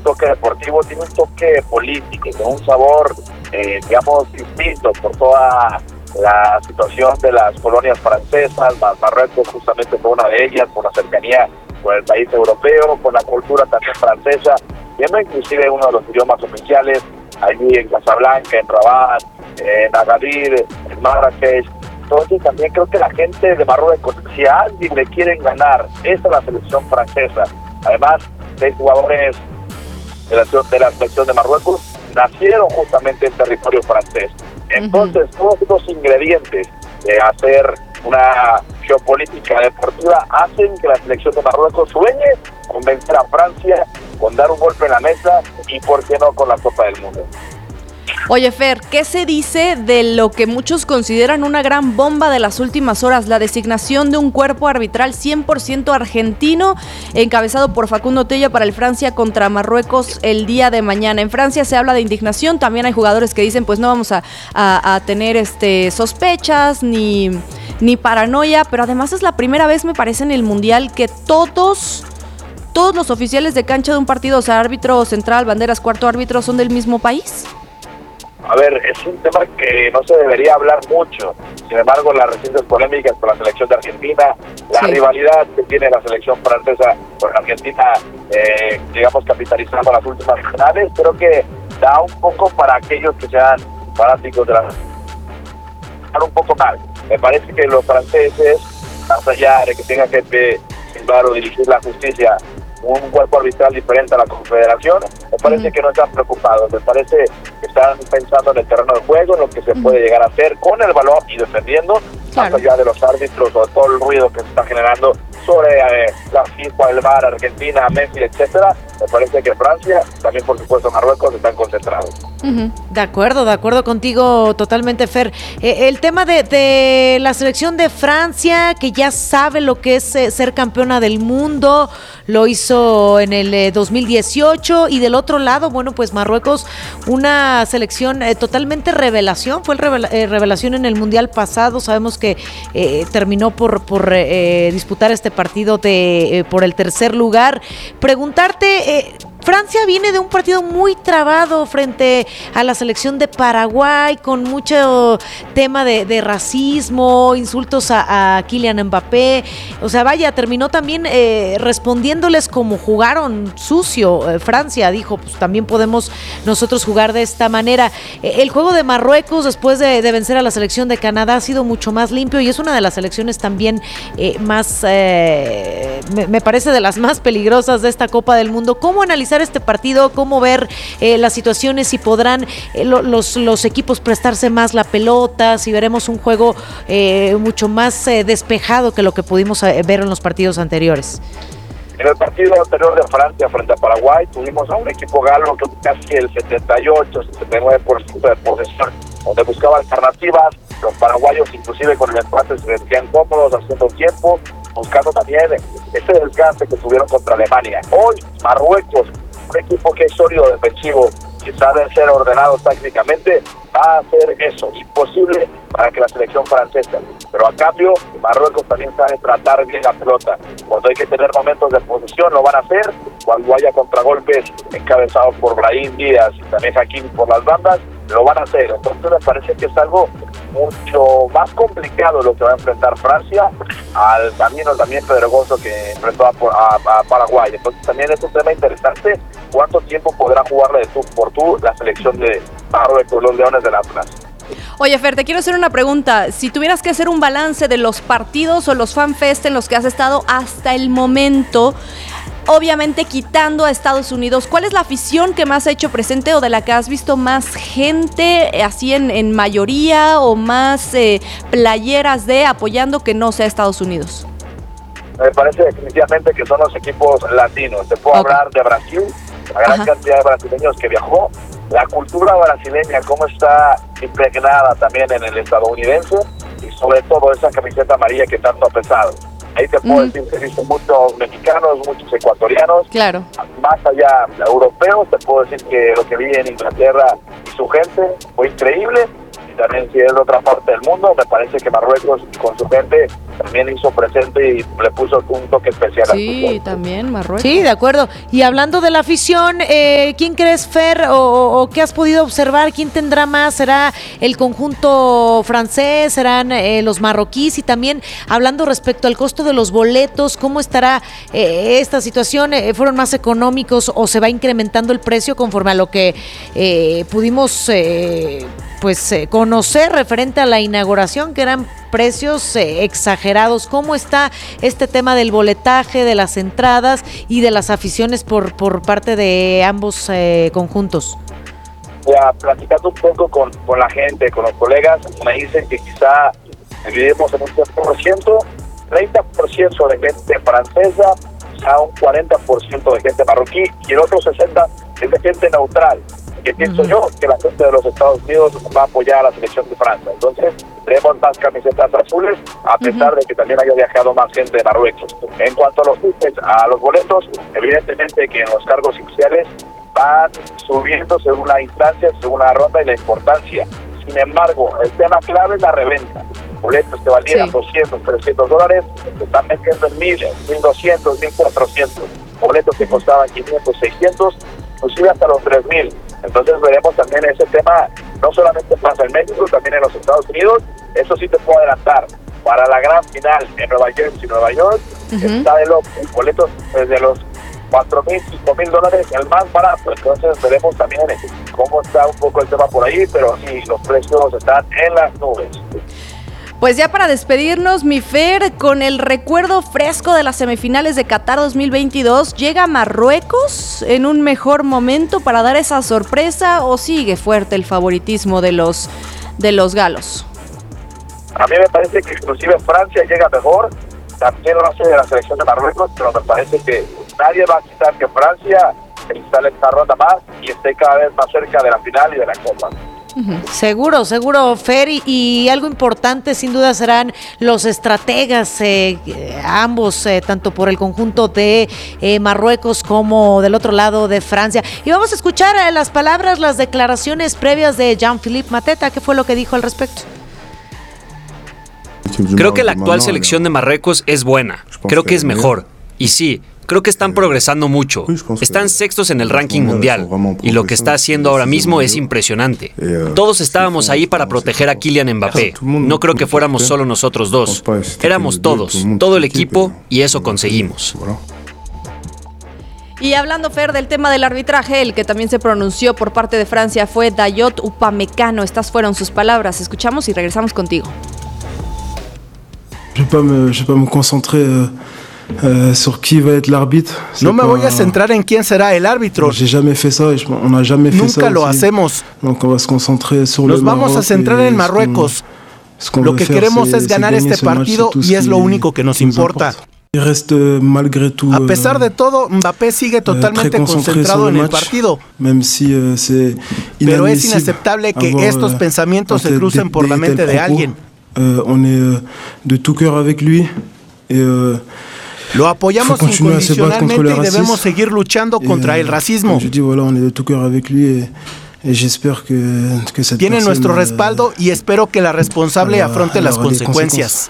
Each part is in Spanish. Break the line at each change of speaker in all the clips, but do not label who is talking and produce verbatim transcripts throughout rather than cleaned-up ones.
toque deportivo, tiene un toque político, tiene un sabor, eh, digamos, distinto por toda la situación de las colonias francesas. Marruecos justamente fue una de ellas, por la cercanía con el país europeo, con la cultura también francesa, siendo inclusive uno de los idiomas oficiales allí en Casablanca, en Rabat, en Agadir, en Marrakech. Entonces también creo que la gente de Marruecos, si a alguien le quieren ganar, es a la selección francesa. Además, seis jugadores de la, de la selección de Marruecos nacieron justamente en territorio francés. Entonces, uh-huh. todos estos ingredientes de hacer una geopolítica deportiva hacen que la selección de Marruecos sueñe con vencer a Francia, con dar un golpe en la mesa y, por qué no, con la Copa del Mundo.
Oye, Fer, ¿qué se dice de lo que muchos consideran una gran bomba de las últimas horas? La designación de un cuerpo arbitral cien por ciento argentino, encabezado por Facundo Tella para el Francia contra Marruecos el día de mañana. En Francia se habla de indignación, también hay jugadores que dicen, pues no vamos a, a, a tener este, sospechas ni, ni paranoia, pero además es la primera vez, me parece, en el Mundial que todos... todos los oficiales de cancha de un partido, o sea, árbitro central, banderas, cuarto árbitro, son del mismo país.
A ver, es un tema que no se debería hablar mucho. Sin embargo, las recientes polémicas con la selección de Argentina, la sí. rivalidad que tiene la selección francesa con Argentina, eh, digamos, capitalizando las últimas finales, creo que da un poco para aquellos que sean fanáticos de la... un poco mal. Me parece que los franceses, más allá de que tengan que silbar o dirigir la justicia, un cuerpo arbitral diferente a la Confederación, me parece uh-huh. que no están preocupados, me parece que están pensando en el terreno de juego, en lo que se uh-huh. puede llegar a hacer con el balón y defendiendo, claro. más allá de los árbitros o de todo el ruido que se está generando sobre eh, la FIFA, el V A R, Argentina, Messi, etcétera. Me parece que Francia, también por supuesto Marruecos, están concentrados.
Uh-huh. De acuerdo, de acuerdo contigo totalmente, Fer. Eh, el tema de, de la selección de Francia, que ya sabe lo que es eh, ser campeona del mundo, lo hizo en el eh, dos mil dieciocho, y del otro lado, bueno, pues Marruecos, una selección eh, totalmente revelación, fue el revela, eh, revelación en el Mundial pasado, sabemos que eh, terminó por, por eh, disputar este partido de eh, por el tercer lugar. Preguntarte, eh, Francia viene de un partido muy trabado frente a la selección de Paraguay, con mucho tema de, de racismo, insultos a, a Kylian Mbappé. O sea, vaya, terminó también eh, respondiéndoles como jugaron sucio. Eh, Francia dijo, pues también podemos nosotros jugar de esta manera. Eh, el juego de Marruecos, después de, de vencer a la selección de Canadá, ha sido mucho más limpio y es una de las selecciones también eh, más, eh, me, me parece, de las más peligrosas de esta Copa del Mundo. ¿Cómo analizar este partido? ¿Cómo ver eh, las situaciones? Si podrán eh, lo, los, los equipos prestarse más la pelota, si veremos un juego eh, mucho más eh, despejado que lo que pudimos eh, ver en los partidos anteriores.
En el partido anterior de Francia frente a Paraguay tuvimos a un equipo galo que casi el setenta y ocho, setenta y nueve por ciento de posesión, donde buscaba alternativas. Los paraguayos, inclusive con el empate, se sentían cómodos haciendo tiempo, buscando también ese desgaste que tuvieron contra Alemania. Hoy Marruecos, un equipo que es sólido defensivo, que sabe ser ordenado tácticamente, va a hacer eso, imposible para que la selección francesa. Pero a cambio, Marruecos también sabe tratar bien la pelota. Cuando hay que tener momentos de posición, lo van a hacer. Cuando haya contragolpes encabezados por Brahim Díaz y también Hakimi por las bandas, lo van a hacer. Entonces me parece que es algo mucho más complicado lo que va a enfrentar Francia al camino también pedregoso que enfrentó a, a, a Paraguay. Entonces también es un tema interesante, cuánto tiempo podrá jugarle de tú por tú la selección de Marruecos, los Leones del Atlas.
Oye, Fer, te quiero hacer una pregunta. Si tuvieras que hacer un balance de los partidos o los fanfest en los que has estado hasta el momento, obviamente quitando a Estados Unidos, ¿cuál es la afición que más ha hecho presente o de la que has visto más gente, así en, en mayoría, o más eh, playeras de apoyando que no sea Estados Unidos?
Me parece definitivamente que son los equipos latinos. Te puedo okay. hablar de Brasil, la gran Ajá. cantidad de brasileños que viajó, la cultura brasileña, cómo está impregnada también en el estadounidense, y sobre todo esa camiseta amarilla que tanto ha pesado. Ahí te puedo mm. decir que he visto muchos mexicanos, muchos ecuatorianos,
claro.
más allá europeos. Te puedo decir que lo que vi en Inglaterra y su gente fue increíble. Y también si es de otra parte del mundo, me parece que Marruecos con su gente también hizo presente y le puso un toque especial.
Sí, al también Marruecos.
Sí, de acuerdo. Y hablando de la afición, eh, ¿quién crees, Fer, o, o qué has podido observar? ¿Quién tendrá más? ¿Será el conjunto francés? ¿Serán eh, los marroquíes? Y también hablando respecto al costo de los boletos, ¿cómo estará eh, esta situación? Eh, ¿Fueron más económicos o se va incrementando el precio conforme a lo que eh, pudimos eh, pues eh, conocer referente a la inauguración, que eran precios eh, exagerados? ¿Cómo está este tema del boletaje, de las entradas y de las aficiones por, por parte de ambos eh, conjuntos?
Ya, platicando un poco con, con la gente, con los colegas, me dicen que quizá dividimos en un cien por ciento, treinta por ciento de gente francesa, quizá un cuarenta por ciento de gente marroquí y el otro sesenta por ciento es de gente neutral. Que pienso uh-huh. yo que la gente de los Estados Unidos va a apoyar a la selección de Francia. Entonces, tenemos más camisetas azules, a pesar uh-huh. de que también haya viajado más gente de Marruecos. En cuanto a los tickets, a los boletos, evidentemente que en los cargos oficiales van subiendo según la instancia, según la ronda y la importancia. Sin embargo, el tema clave es la reventa. Boletos que valían sí. doscientos, trescientos dólares, se están vendiendo en mil, mil doscientos, mil cuatrocientos. Boletos que costaban quinientos, seiscientos, inclusive hasta los tres mil. Entonces veremos también ese tema, no solamente pasa en México, también en los Estados Unidos. Eso sí te puedo adelantar. Para la gran final en Nueva Jersey, Nueva York, uh-huh. está de los boletos desde los cuatro mil, cinco mil dólares, el más barato. Entonces veremos también cómo está un poco el tema por ahí, pero sí, los precios están en las nubes.
Pues ya para despedirnos, mi Fer, con el recuerdo fresco de las semifinales de Qatar dos mil veintidós, ¿llega Marruecos en un mejor momento para dar esa sorpresa o sigue fuerte el favoritismo de los de los galos?
A mí me parece que inclusive Francia llega mejor, también lo hace de la selección de Marruecos, pero me parece que nadie va a quitar que Francia instale esta ronda más y esté cada vez más cerca de la final y de la Copa.
Seguro, seguro, Fer, y, y algo importante sin duda serán los estrategas, eh, ambos, eh, tanto por el conjunto de eh, Marruecos como del otro lado de Francia. Y vamos a escuchar eh, las palabras, las declaraciones previas de Jean-Philippe Mateta. ¿Qué fue lo que dijo al respecto?
Creo que la actual selección de Marruecos es buena, creo que es mejor, y sí, creo que están progresando mucho. Están sextos en el ranking mundial y lo que está haciendo ahora mismo es impresionante. Todos estábamos ahí para proteger a Kylian Mbappé. No creo que fuéramos solo nosotros dos. Éramos todos, todo el equipo, y eso conseguimos.
Y hablando, Fer, del tema del arbitraje, el que también se pronunció por parte de Francia fue Dayot Upamecano. Estas fueron sus palabras. Escuchamos y regresamos contigo.
Je vais pas me, je vais pas me concentrer euh, euh, sur qui va être l'arbitre.
No me voy a centrar en quién será el árbitro.
J'ai jamais fait ça et je, on n'a jamais fait ça.
Nunca lo hacemos.
Donc on va se concentrer sur
Nos
le Maroc.
Nos vamos a centrar en Marruecos. Lo que queremos es ganar este partido y es lo único que nos importa.
Reste, malgré tout,
a pesar de todo, Mbappé sigue totalmente concentrado en el partido.
Même si, uh,
Pero es inaceptable que avoir, estos pensamientos se crucen por la mente de alguien.
Uh, on est uh, de tout cœur avec lui. Et, uh,
Lo apoyamos incondicionalmente y debemos seguir luchando contra el racismo.
Je dis, voilà, on est de tout cœur avec lui et, et j'espère que, que cette
Tiene nuestro
uh,
respaldo y espero que la responsable afronte las consecuencias.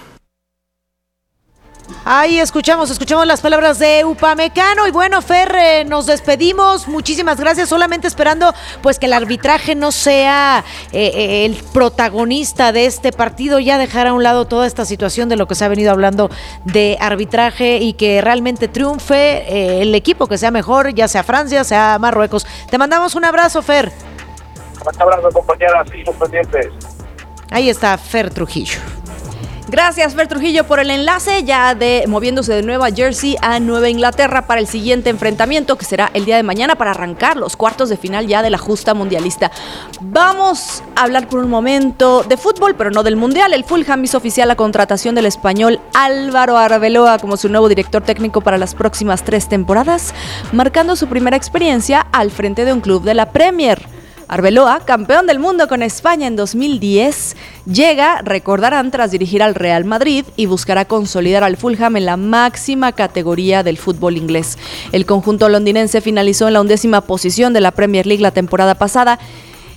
Ahí escuchamos, escuchamos las palabras de Upamecano y bueno, Fer, eh, nos despedimos, muchísimas gracias, solamente esperando pues que el arbitraje no sea eh, eh, el protagonista de este partido, ya dejar a un lado toda esta situación de lo que se ha venido hablando de arbitraje y que realmente triunfe eh, el equipo que sea mejor, ya sea Francia, sea Marruecos. Te mandamos un abrazo, Fer.
Un abrazo, compañeras, y sus pendientes.
Ahí está Fer Trujillo.
Gracias, Fer Trujillo, por el enlace, ya de moviéndose de Nueva Jersey a Nueva Inglaterra para el siguiente enfrentamiento, que será el día de mañana para arrancar los cuartos de final ya de la justa mundialista. Vamos a hablar por un momento de fútbol, pero no del mundial. El Fulham hizo oficial la contratación del español Álvaro Arbeloa como su nuevo director técnico para las próximas tres temporadas, marcando su primera experiencia al frente de un club de la Premier. Arbeloa, campeón del mundo con España en dos mil diez, llega, recordarán, tras dirigir al Real Madrid y buscará consolidar al Fulham en la máxima categoría del fútbol inglés. El conjunto londinense finalizó en la undécima posición de la Premier League la temporada pasada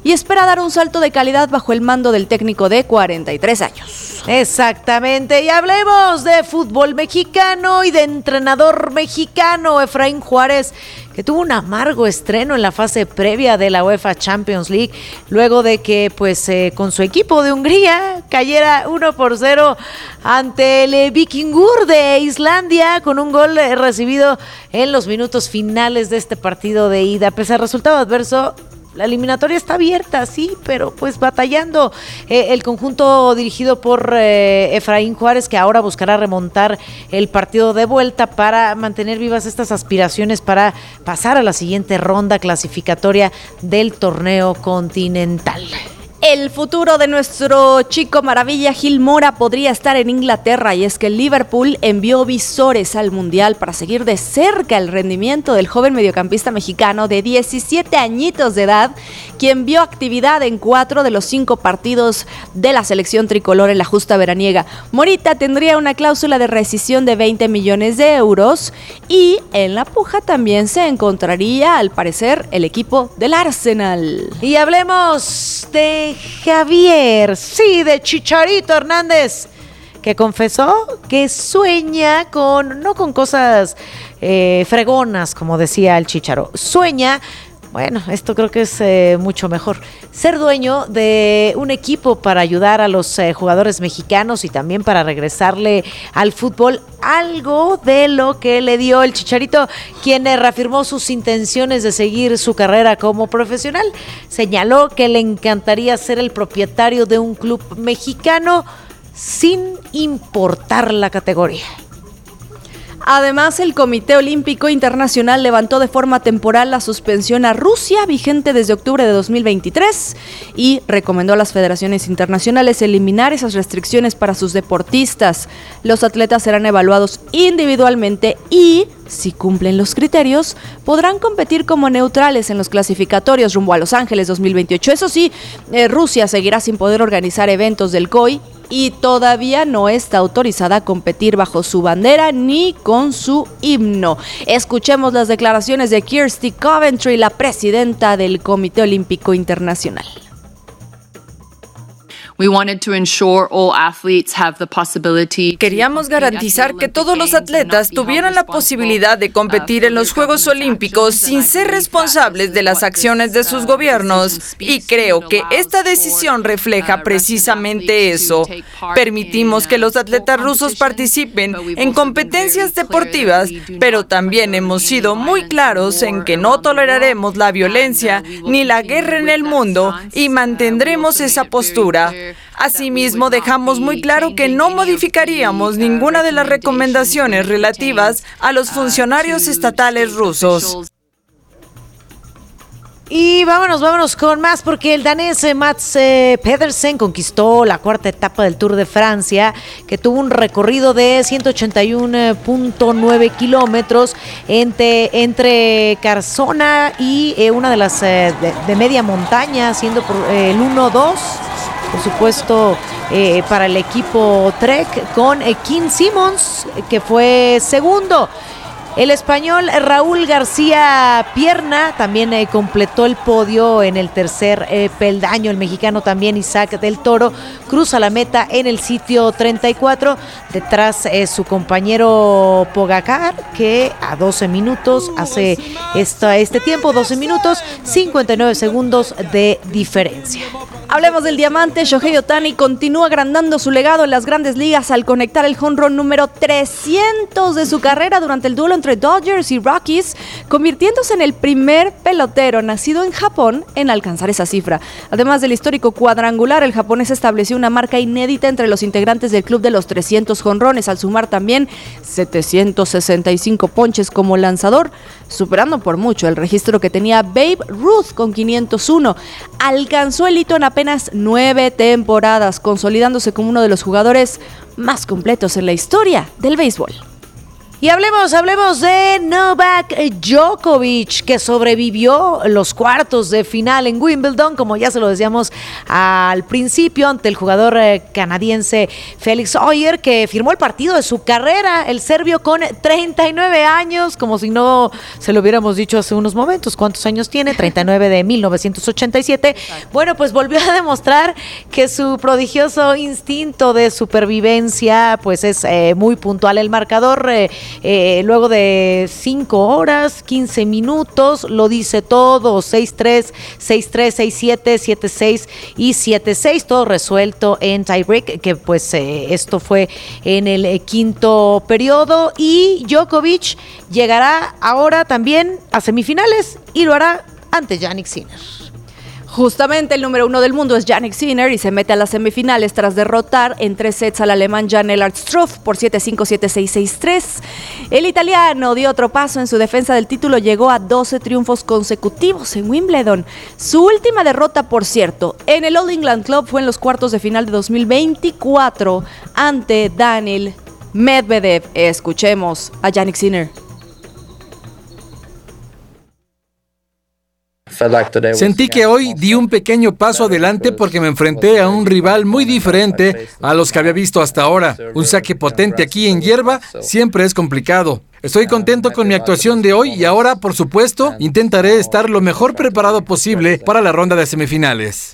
y espera dar un salto de calidad bajo el mando del técnico de cuarenta y tres años.
Exactamente, y hablemos de fútbol mexicano y de entrenador mexicano, Efraín Juárez, que tuvo un amargo estreno en la fase previa de la UEFA Champions League, luego de que pues eh, con su equipo de Hungría cayera uno por cero ante el Víkingur de Islandia, con un gol eh, recibido en los minutos finales de este partido de ida. Pese al resultado adverso, la eliminatoria está abierta, sí, pero pues batallando eh, el conjunto dirigido por eh, Efraín Juárez, que ahora buscará remontar el partido de vuelta para mantener vivas estas aspiraciones para pasar a la siguiente ronda clasificatoria del torneo continental.
El futuro de nuestro chico maravilla Gil Mora podría estar en Inglaterra, y es que el Liverpool envió visores al Mundial para seguir de cerca el rendimiento del joven mediocampista mexicano de diecisiete añitos de edad, quien vio actividad en cuatro de los cinco partidos de la selección tricolor en la justa veraniega. Morita tendría una cláusula de rescisión de veinte millones de euros y en la puja también se encontraría, al parecer, el equipo del Arsenal.
Y hablemos de Javier, sí, de Chicharito Hernández, que confesó que sueña con, no con cosas eh, fregonas, como decía el Chicharo, sueña, bueno, esto creo que es eh, mucho mejor, ser dueño de un equipo para ayudar a los eh, jugadores mexicanos y también para regresarle al fútbol algo de lo que le dio el Chicharito, quien eh, reafirmó sus intenciones de seguir su carrera como profesional. Señaló que le encantaría ser el propietario de un club mexicano sin importar la categoría.
Además, el Comité Olímpico Internacional levantó de forma temporal la suspensión a Rusia, vigente desde octubre de dos mil veintitrés, y recomendó a las federaciones internacionales eliminar esas restricciones para sus deportistas. Los atletas serán evaluados individualmente y, si cumplen los criterios, podrán competir como neutrales en los clasificatorios rumbo a Los Ángeles dos mil veintiocho. Eso sí, eh, Rusia seguirá sin poder organizar eventos del C O I y todavía no está autorizada a competir bajo su bandera ni con su himno. Escuchemos las declaraciones de Kirsty Coventry, la presidenta del Comité Olímpico Internacional.
Queríamos garantizar que todos los atletas tuvieran la posibilidad de competir en los Juegos Olímpicos sin ser responsables de las acciones de sus gobiernos, y creo que esta decisión refleja precisamente eso. Permitimos que los atletas rusos participen en competencias deportivas, pero también hemos sido muy claros en que no toleraremos la violencia ni la guerra en el mundo y mantendremos esa postura. Asimismo, dejamos muy claro que no modificaríamos ninguna de las recomendaciones relativas a los funcionarios estatales rusos.
Y vámonos, vámonos con más, porque el danés eh, Mats eh, Pedersen conquistó la cuarta etapa del Tour de Francia, que tuvo un recorrido de ciento ochenta y uno punto nueve kilómetros entre, entre Carsona y eh, una de las eh, de, de media montaña, siendo por, eh, el uno dos. Por supuesto, eh, para el equipo Trek, con eh, Kim Simmons, que fue segundo. El español Raúl García Pierna también eh, completó el podio en el tercer eh, peldaño. El mexicano también, Isaac del Toro, cruza la meta en el sitio treinta y cuatro. Detrás eh, su compañero Pogacar, que a doce minutos hace esta, este tiempo, doce minutos, cincuenta y nueve segundos de diferencia.
Hablemos del diamante. Shohei Ohtani continúa agrandando su legado en las grandes ligas al conectar el home run número trescientos de su carrera durante el duelo entre Dodgers y Rockies, convirtiéndose en el primer pelotero nacido en Japón en alcanzar esa cifra. Además del histórico cuadrangular, el japonés estableció una marca inédita entre los integrantes del club de los trescientos jonrones, al sumar también setecientos sesenta y cinco ponches como lanzador, superando por mucho el registro que tenía Babe Ruth con quinientos uno. Alcanzó el hito en apenas nueve temporadas, consolidándose como uno de los jugadores más completos en la historia del béisbol.
Y hablemos, hablemos de Novak Djokovic, que sobrevivió los cuartos de final en Wimbledon, como ya se lo decíamos al principio, ante el jugador canadiense Félix Auger, que firmó el partido de su carrera, el serbio con treinta y nueve años, como si no se lo hubiéramos dicho hace unos momentos. ¿Cuántos años tiene? treinta y nueve de mil novecientos ochenta y siete. Bueno, pues volvió a demostrar que su prodigioso instinto de supervivencia pues es eh, muy puntual. El marcador eh, Eh, luego de cinco horas, quince minutos, lo dice todo, seis tres, seis tres, seis siete, siete seis y siete seis, todo resuelto en tiebreak, que pues eh, esto fue en el eh, quinto periodo, y Djokovic llegará ahora también a semifinales y lo hará ante Jannik Sinner.
Justamente el número uno del mundo es Jannik Sinner y se mete a las semifinales tras derrotar en tres sets al alemán Jan-Lennard Struff por siete cinco, siete seis, seis tres. El italiano dio otro paso en su defensa del título, llegó a doce triunfos consecutivos en Wimbledon. Su última derrota, por cierto, en el All England Club fue en los cuartos de final de dos mil veinticuatro ante Daniil Medvedev. Escuchemos a Jannik Sinner.
Sentí que hoy di un pequeño paso adelante porque me enfrenté a un rival muy diferente a los que había visto hasta ahora. Un saque potente aquí en hierba siempre es complicado. Estoy contento con mi actuación de hoy y ahora, por supuesto, intentaré estar lo mejor preparado posible para la ronda de semifinales.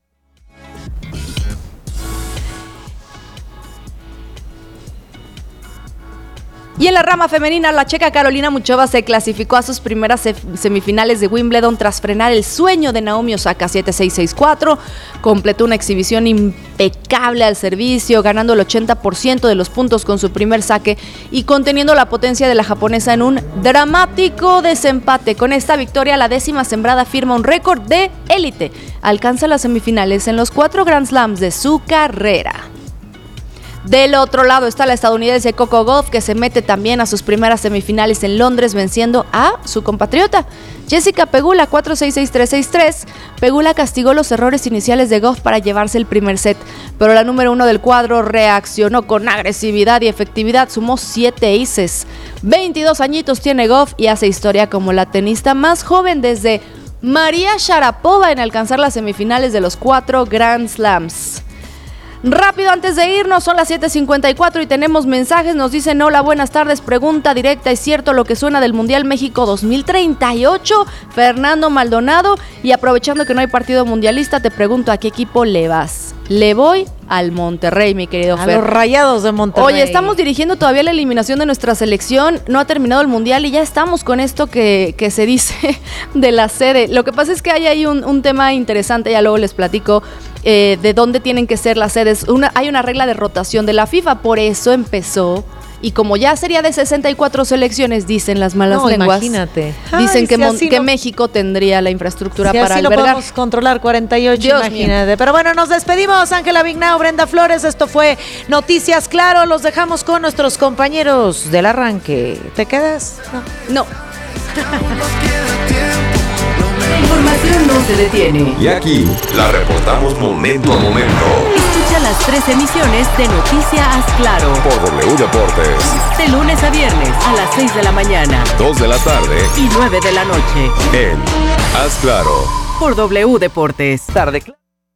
Y en la rama femenina, la checa Carolina Muchova se clasificó a sus primeras semifinales de Wimbledon tras frenar el sueño de Naomi Osaka siete seis, seis cuatro. Completó una exhibición impecable al servicio, ganando el ochenta por ciento de los puntos con su primer saque y conteniendo la potencia de la japonesa en un dramático desempate. Con esta victoria, la décima sembrada firma un récord de élite. Alcanza las semifinales en los cuatro Grand Slams de su carrera. Del otro lado está la estadounidense Coco Gauff, que se mete también a sus primeras semifinales en Londres, venciendo a su compatriota Jessica Pegula cuatro seis, seis tres, seis tres. Pegula castigó los errores iniciales de Gauff para llevarse el primer set, pero la número uno del cuadro reaccionó con agresividad y efectividad, sumó siete aces. veintidós añitos tiene Gauff y hace historia como la tenista más joven desde María Sharapova en alcanzar las semifinales de los cuatro Grand Slams. Rápido, antes de irnos, son las siete cincuenta y cuatro y tenemos mensajes. Nos dicen: hola, buenas tardes, pregunta directa, ¿es cierto lo que suena del Mundial México dos mil treinta y ocho? Fernando Maldonado. Y aprovechando que no hay partido mundialista, te pregunto, ¿a qué equipo le vas? Le voy al Monterrey, mi querido Fer.
A los Rayados de Monterrey.
Oye, estamos dirigiendo todavía la eliminación de nuestra selección, no ha terminado el Mundial y ya estamos con esto que, que se dice de la sede. Lo que pasa es que hay ahí un, un tema interesante, ya luego les platico, eh, de dónde tienen que ser las sedes. Una, hay una regla de rotación de la FIFA, por eso empezó. Y como ya sería de sesenta y cuatro selecciones, dicen las malas no, lenguas.
Imagínate.
Dicen
Ay,
que,
si
Mon- que
no,
México tendría la infraestructura
si
para
así
albergar.
Lo podemos controlar, cuarenta y ocho,
Dios
imagínate.
mío.
Pero bueno, nos despedimos. Ángela Vignao, Brenda Flores. Esto fue Noticias Claro. Los dejamos con nuestros compañeros del arranque. ¿Te quedas?
No. No.
La información no se detiene.
Y aquí la reportamos momento a momento.
Escucha las tres emisiones de Noticias Claro
por W Deportes.
De lunes a viernes a las seis de la mañana,
dos de la tarde
y nueve de la noche.
En Haz Claro
por W Deportes. Tarde.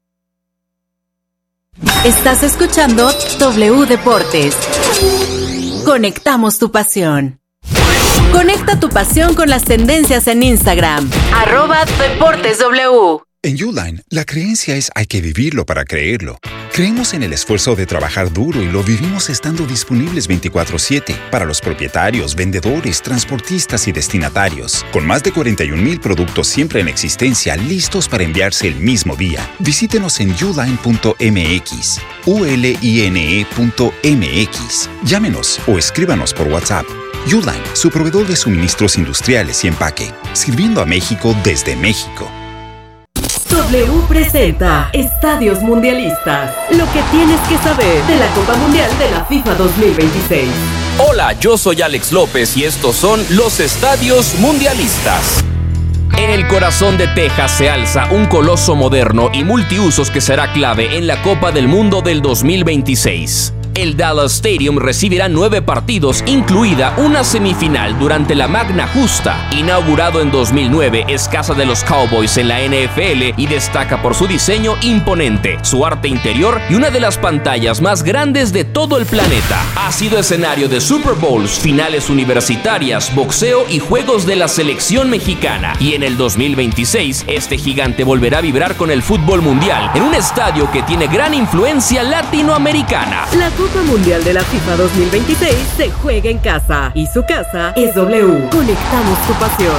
Estás escuchando W Deportes. Conectamos tu pasión. Conecta tu pasión con las tendencias en Instagram. Arroba Deportes W.
En Uline, la creencia es hay que vivirlo para creerlo. Creemos en el esfuerzo de trabajar duro y lo vivimos estando disponibles veinticuatro siete para los propietarios, vendedores, transportistas y destinatarios. Con más de cuarenta y un mil productos siempre en existencia listos para enviarse el mismo día. Visítenos en uline punto m x, u l i n e punto m x. Llámenos o escríbanos por WhatsApp. Uline, su proveedor de suministros industriales y empaque, sirviendo a México desde México.
W presenta Estadios Mundialistas. Lo que tienes que saber de la Copa Mundial de la FIFA dos mil veintiséis.
Hola, yo soy Alex López y estos son los Estadios Mundialistas. En el corazón de Texas se alza un coloso moderno y multiusos que será clave en la Copa del Mundo del dos mil veintiséis. El Dallas Stadium recibirá nueve partidos, incluida una semifinal durante la Magna Justa. Inaugurado en dos mil nueve, es casa de los Cowboys en la N F L y destaca por su diseño imponente, su arte interior y una de las pantallas más grandes de todo el planeta. Ha sido escenario de Super Bowls, finales universitarias, boxeo y juegos de la selección mexicana. Y en el dos mil veintiséis, este gigante volverá a vibrar con el fútbol mundial en un estadio que tiene gran influencia latinoamericana.
La Copa Mundial de la FIFA dos mil veintiséis se juega en casa y su casa es W. Conectamos tu pasión.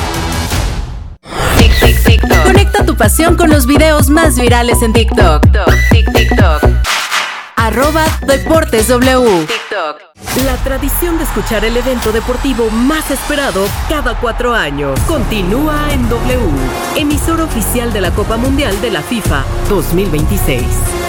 Tic, tic, TikTok. Conecta tu pasión con los videos más virales en TikTok. Tic, TikTok. Arroba Deportes W. TikTok.
La tradición de escuchar el evento deportivo más esperado cada cuatro años continúa en W, emisora oficial de la Copa Mundial de la FIFA dos mil veintiséis.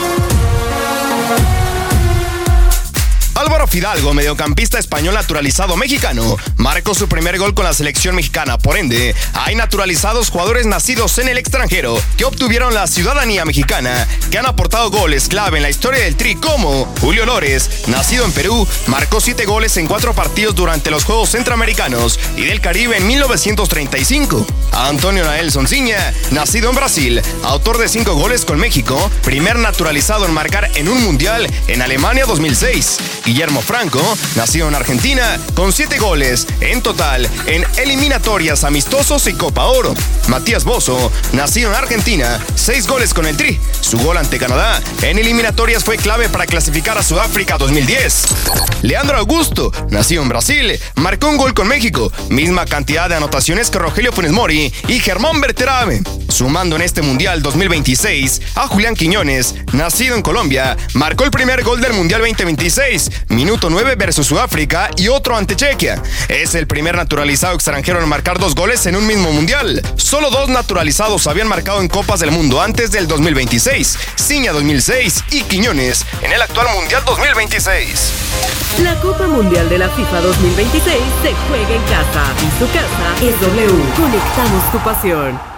Álvaro Fidalgo, mediocampista español naturalizado mexicano, marcó su primer gol con la selección mexicana. Por ende, hay naturalizados jugadores nacidos en el extranjero que obtuvieron la ciudadanía mexicana, que han aportado goles clave en la historia del Tri, como Julio Lores, nacido en Perú, marcó siete goles en cuatro partidos durante los Juegos Centroamericanos y del Caribe en mil novecientos treinta y cinco. Antonio Nael Sonsinha, nacido en Brasil, autor de cinco goles con México, primer naturalizado en marcar en un mundial en Alemania dos mil seis. Guillermo Franco, nacido en Argentina, con siete goles en total en eliminatorias, amistosos y Copa Oro. Matías Bozo, nacido en Argentina, seis goles con el Tri. Su gol ante Canadá en eliminatorias fue clave para clasificar a Sudáfrica dos mil diez. Leandro Augusto, nacido en Brasil, marcó un gol con México, misma cantidad de anotaciones que Rogelio Funes Mori y Germán Berterame. Sumando en este Mundial dos mil veintiséis a Julián Quiñones, nacido en Colombia, marcó el primer gol del Mundial veinte veintiséis, minuto nueve versus Sudáfrica y otro ante Chequia. Es el primer naturalizado extranjero en marcar dos goles en un mismo Mundial. Solo dos naturalizados habían marcado en Copas del Mundo antes del dos mil veintiséis, Ciña dos mil seis y Quiñones en el actual Mundial dos mil veintiséis.
La Copa Mundial de la FIFA dos mil veintiséis se juega en casa y su casa es W. Conectamos tu pasión.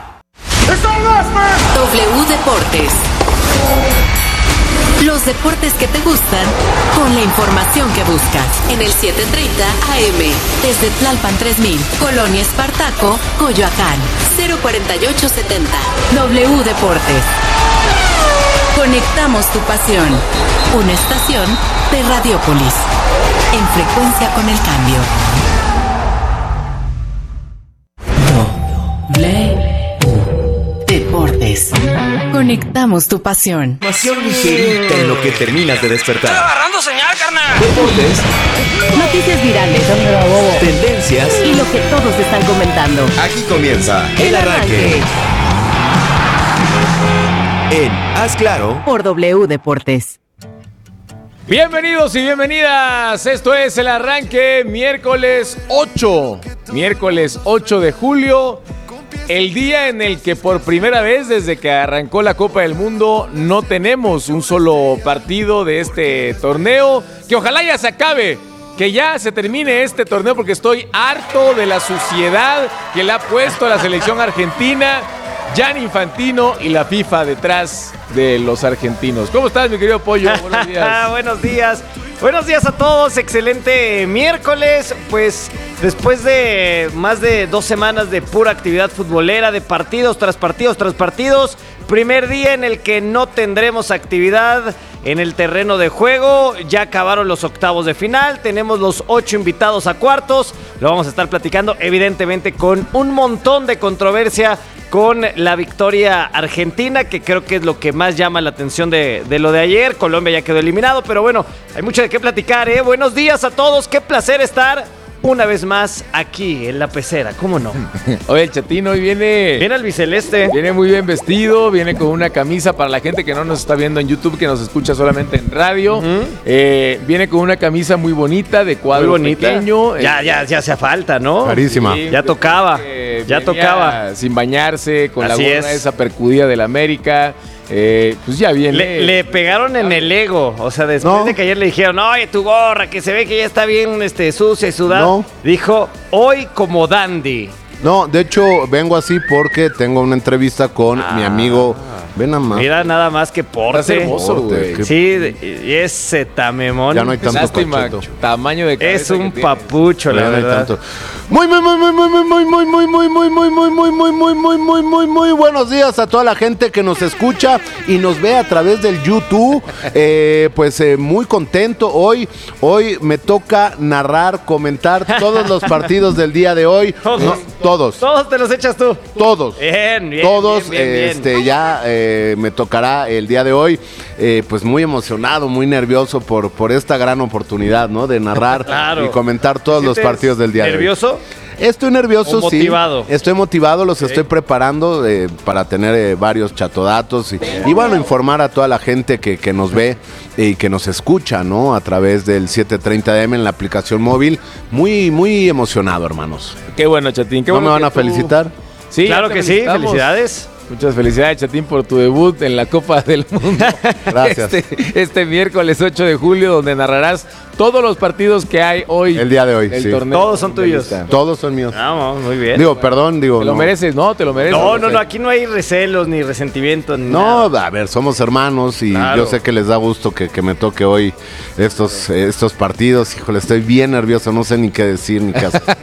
W Deportes. Los deportes que te gustan con la información que buscas. En el siete treinta A M. Desde Tlalpan tres mil. Colonia Espartaco, Coyoacán. cero cuarenta y ocho setenta. W Deportes. Conectamos tu pasión. Una estación de Radiópolis. En frecuencia con el cambio. W Deportes. Conectamos tu pasión.
Información ligerita en lo que terminas de despertar.
¡Estoy agarrando señal, carnal!
Deportes.
Noticias virales.
Tendencias.
Y lo que todos están comentando.
Aquí comienza El Arranque. En Haz Claro.
Por W Deportes.
Bienvenidos y bienvenidas. Esto es El Arranque, miércoles ocho. Miércoles ocho de julio. El día en el que por primera vez desde que arrancó la Copa del Mundo no tenemos un solo partido de este torneo, que ojalá ya se acabe, que ya se termine este torneo porque estoy harto de la suciedad que le ha puesto a la selección argentina, Gianni Infantino y la FIFA detrás de los argentinos. ¿Cómo estás, mi querido Pollo? Buenos días.
Buenos días. Buenos días a todos, excelente miércoles, pues después de más de dos semanas de pura actividad futbolera, de partidos tras partidos tras partidos, primer día en el que no tendremos actividad en el terreno de juego, ya acabaron los octavos de final, tenemos los ocho invitados a cuartos, lo vamos a estar platicando evidentemente con un montón de controversia con la victoria argentina, que creo que es lo que más llama la atención de, de lo de ayer. Colombia ya quedó eliminado, pero bueno, hay mucho de qué platicar, ¿eh? Buenos días a todos, qué placer estar una vez más aquí en la pecera, ¿cómo no?
Oye, el Chatino hoy viene...
Viene albiceleste.
Viene muy bien vestido, viene con una camisa para la gente que no nos está viendo en YouTube, que nos escucha solamente en radio. Uh-huh. eh, viene con una camisa muy bonita, de cuadro muy bonita. Pequeño.
Ya, ya, ya hacía falta, ¿no?
Carísima.
Sí, ya tocaba, ya tocaba.
Sin bañarse, con
Así
la gorra
es.
esa percudida del América. Eh, pues ya viene.
Le, le pegaron en el ego. O sea, después no. de que ayer le dijeron, oye, tu gorra, que se ve que ya está bien este, sucia y sudada. No. Dijo, hoy como dandy.
No, de hecho, vengo así porque tengo una entrevista con ah. mi amigo
Ven nada más.
Mira nada más que porte.
Estás hermoso, güey.
Sí, y ese tamemón.
Ya no hay tanto
Lástima,
cacheto.
tamaño de cabeza
Es un
que
papucho,
Ya
la
no hay
verdad.
tanto. Muy, muy, muy, muy, muy, muy, muy, muy, muy, muy, muy, muy, muy, muy, muy, muy, muy, muy, muy buenos días a toda la gente que nos escucha y nos ve a través del YouTube. Eh, pues eh, muy contento hoy. Hoy me toca narrar, comentar todos los partidos del día de hoy.
Todos.
No, todos.
Todos te los echas tú.
Todos.
Bien, bien.
Todos,
bien, bien, bien.
este, ya eh, me tocará el día de hoy, eh, pues muy emocionado, muy nervioso por, por esta gran oportunidad, ¿no? De narrar
Claro.
y comentar todos los
¿Sientes
partidos del día de hoy.
¿Nervioso?
Estoy nervioso,
¿O motivado?
sí. Estoy motivado, los estoy preparando eh, para tener eh, varios chatodatos y, y bueno, informar a toda la gente que, que nos ve y que nos escucha, ¿no? A través del siete treinta A M en la aplicación móvil. Muy, muy emocionado, hermanos.
Qué bueno, Chatín. Qué
¿No
bueno
me van
que
a
tú-
felicitar?
Sí,
Claro
ya te
que sí,
felicitamos.
felicidades.
Muchas felicidades, Chatín, por tu debut en la Copa del Mundo.
Gracias.
Este, este miércoles ocho de julio, donde narrarás todos los partidos que hay hoy.
El día de hoy,
del
sí.
torneo.
Todos son tuyos.
mundialista.
Todos son míos.
Vamos, muy bien.
Digo, perdón, digo.
Te lo
no.
mereces, ¿no? Te lo mereces.
No, no, no, aquí no hay recelos ni resentimiento. Ni
No,
nada.
a ver, somos hermanos y
Claro.
yo sé que les da gusto que, que me toque hoy estos, eh, estos partidos. Híjole, estoy bien nervioso, no sé ni qué decir ni qué hacer.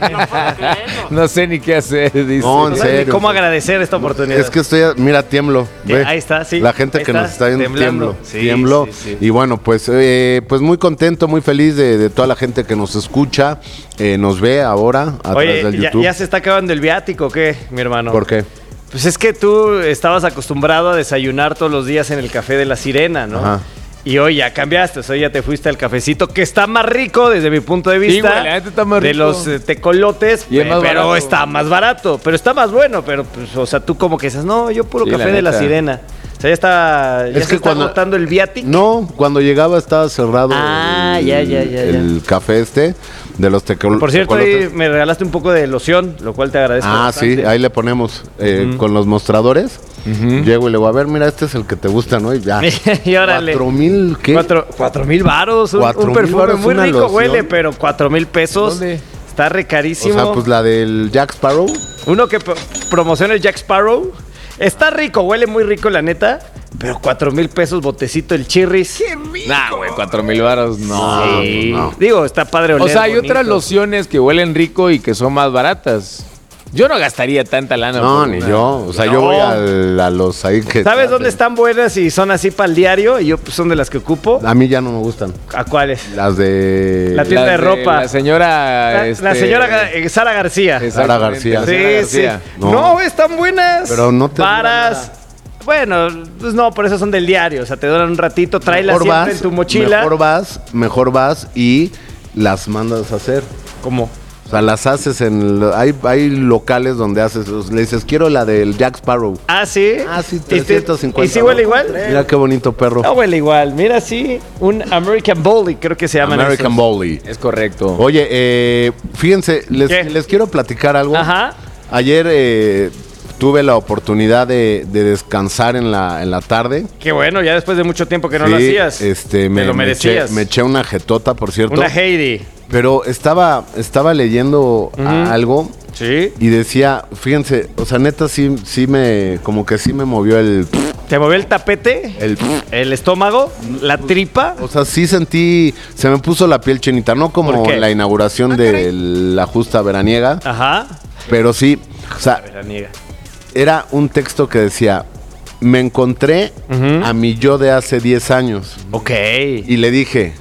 No sé ni qué hacer, dice.
No, en
No sabes ni
serio.
cómo agradecer esta oportunidad.
Es que estoy, mira, tiemblo.
Ya,
ve.
ahí está, sí.
La gente
Ahí
que
está,
nos está viendo
temblando.
tiemblo.
Sí,
tiemblo.
sí, sí.
Y bueno, pues, eh, pues muy contento, muy feliz de, de toda la gente que nos escucha, eh, nos ve ahora a través del
Oye, ya,
YouTube.
ya se está acabando el viático, ¿o qué, mi hermano?
¿Por qué?
Pues es que tú estabas acostumbrado a desayunar todos los días en el café de la Sirena, ¿no?
Ajá.
Y hoy ya cambiaste, hoy ya te fuiste al cafecito, que está más rico desde mi punto de vista.
güey, la neta está más
de
rico.
los eh, tecolotes,
Y es
pe-
más
pero
barato.
está más barato, pero está más bueno, pero pues, o sea, tú como que dices, no, yo puro
Sí,
café
la
de la
neta.
Sirena. O sea, ya está, ya
Es
se
que
está
cuando-
agotando el viático.
No, cuando llegaba estaba cerrado
Ah,
el,
ya, ya, ya, ya.
el café este de los tecol-
Por cierto, ahí
tecolotes.
me regalaste un poco de loción, lo cual te agradezco.
Ah,
bastante.
sí, ahí le ponemos eh,
Ujú.
con los mostradores. Llego y le digo, a ver, mira, este es el que te gusta, ¿no? Y ya.
Y órale.
¿Cuatro mil qué?
Cuatro, cuatro mil varos, un,
Cuatro
un
mil
perfume
varos,
muy
una
rico
loción.
huele, pero cuatro mil pesos.
¿Dónde?
Está re
O
carísimo.
sea, pues la del Jack Sparrow.
Uno que pro- promociona el Jack Sparrow. Está rico, huele muy rico, la neta. Pero cuatro mil pesos botecito el Chirris.
Nah, güey, cuatro mil varos, no.
Sí.
no.
Digo, está padre oler.
O sea, hay
bonito.
otras lociones que huelen rico y que son más baratas. Yo no gastaría tanta lana.
No,
por
ni
una-
yo. O sea,
No.
yo voy al- a, los ahí que.
¿Sabes dónde están buenas y son así para el diario? Y yo pues, son de las que ocupo.
A mí ya no me gustan.
¿A cuáles?
Las de.
La tienda
Las
de ropa.
La señora.
La,
este,
la señora Ga- eh, Sara García.
Sara García.
la
Sí,
señora
sí.
García.
No.
No.
están buenas.
Pero no te
Varas. Bueno, pues no, por eso son del diario. O sea, te duran un ratito, tráelas
Mejor
siempre
vas,
en tu mochila.
Mejor vas, mejor vas y las mandas a hacer.
¿Cómo?
O sea, las haces en... lo- Hay, hay locales donde haces... Le dices, quiero la del Jack Sparrow.
Ah, sí.
Ah, sí,
¿Y te-
trescientos cincuenta.
¿Y si huele igual?
Mira qué bonito perro.
No huele igual. Mira, sí. Un American Bully, creo que se llaman
American
esos.
Bully.
Es correcto.
Oye, eh, fíjense,
¿Qué?
les, les quiero platicar algo.
Ajá.
Ayer eh, tuve la oportunidad de, de descansar en la, en la tarde.
Qué bueno, ya después de mucho tiempo que no
Sí,
lo hacías.
Este, me,
Te lo
me
merecías.
eché, me eché una jetota, por cierto.
Una Heidi.
Pero estaba, estaba leyendo a-
Ujú.
algo
Sí.
y decía, fíjense, o sea, neta sí, sí me, como que sí me movió el,
¿Te movió el tapete?
el,
¿El estómago? ¿La tripa?
o sea, sí sentí, se me puso la piel chinita, no como
¿Por qué?
la inauguración de la justa veraniega,
Ajá.
pero sí, o sea,
Veraniega.
era un texto que decía, me encontré
Ujú.
a mi yo de hace diez años
Ok.
y le dije,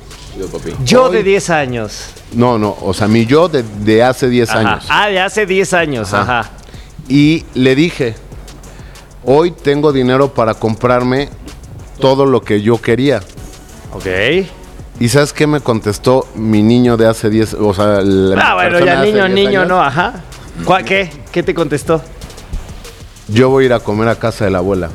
Yo
Hoy-
de diez años.
no, no, o sea, mi yo de, de hace diez
Ajá.
años.
Ah, de hace diez años.
Ajá.
Ajá.
Y le dije, hoy tengo dinero para comprarme todo lo que yo quería.
Ok.
¿Y sabes qué me contestó mi niño de hace diez? O sea, la
Ah, bueno,
persona
ya
de hace
niño,
diez
niño,
años?
no, ajá. ¿Cuál, ¿Qué? ¿Qué te contestó?
Yo voy a ir a comer a casa de la abuela.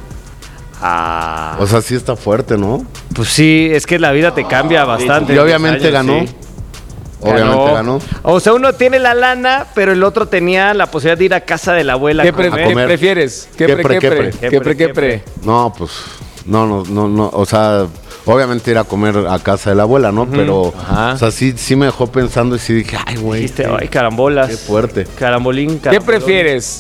Ah.
O sea, sí está fuerte, ¿no?
Pues sí, es que la vida te cambia bastante.
Y
en
obviamente
diez años,
ganó.
sí.
Obviamente ganó.
O sea, uno tiene la lana, pero el otro tenía la posibilidad de ir a casa de la abuela.
¿Qué,
a
pre-
comer.
qué
comer.
prefieres? ¿Qué
¿Qué
pre,
pre,
qué
qué
pre?
pre?
¿Qué pre, qué pre?
No, pues, no, no, no, no. O sea, obviamente ir a comer a casa de la abuela, ¿no? Pero,
Ajá.
o sea, sí, sí me dejó pensando y sí dije, ay, güey.
Dijiste,
qué-
ay, carambolas.
Qué fuerte.
Carambolín,
¿Qué
carambolón.
prefieres?